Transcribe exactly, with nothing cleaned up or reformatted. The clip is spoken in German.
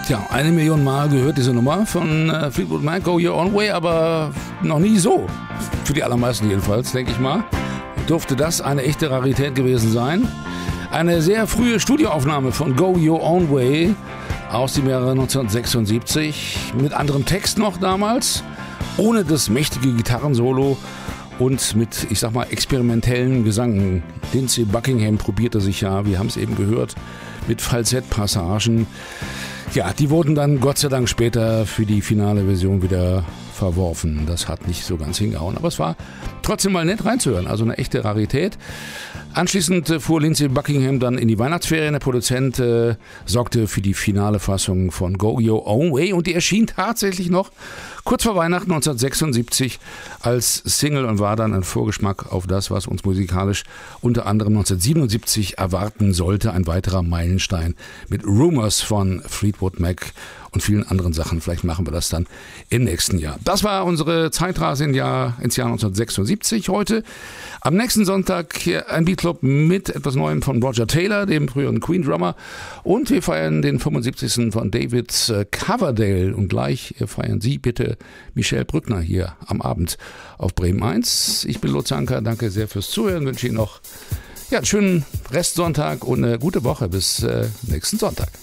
Tja, eine Million Mal gehört diese Nummer von äh, Fleetwood Mac, Go Your Own Way, aber noch nie so. Für die allermeisten jedenfalls, denke ich mal. Dürfte das eine echte Rarität gewesen sein. Eine sehr frühe Studioaufnahme von Go Your Own Way aus dem Jahre neunzehnhundertsechsundsiebzig. Mit anderem Text noch damals, ohne das mächtige Gitarrensolo und mit, ich sag mal, experimentellen Gesang. Lindsey Buckingham probierte sich ja, wir haben es eben gehört, mit Falsettpassagen. Ja, die wurden dann Gott sei Dank später für die finale Version wieder verworfen. Das hat nicht so ganz hingehauen, aber es war trotzdem mal nett reinzuhören. Also eine echte Rarität. Anschließend äh, fuhr Lindsey Buckingham dann in die Weihnachtsferien. Der Produzent äh, sorgte für die finale Fassung von Go Your Own Way und die erschien tatsächlich noch kurz vor Weihnachten neunzehnhundertsechsundsiebzig als Single und war dann ein Vorgeschmack auf das, was uns musikalisch unter anderem neunzehnhundertsiebenundsiebzig erwarten sollte. Ein weiterer Meilenstein mit Rumors von Fleetwood Mac und vielen anderen Sachen. Vielleicht machen wir das dann im nächsten Jahr. Das war unsere Zeitreise ins Jahr, ins Jahr neunzehnhundertsechsundsiebzig. Heute am nächsten Sonntag hier ein Beatclub mit etwas Neuem von Roger Taylor, dem früheren Queen-Drummer. Und wir feiern den fünfundsiebzigsten von David Coverdale. Und gleich feiern Sie bitte Michelle Brückner hier am Abend auf Bremen eins. Ich bin Lutz Anker, danke sehr fürs Zuhören. Wünsche Ihnen noch ja, einen schönen Restsonntag und eine gute Woche. Bis äh, nächsten Sonntag.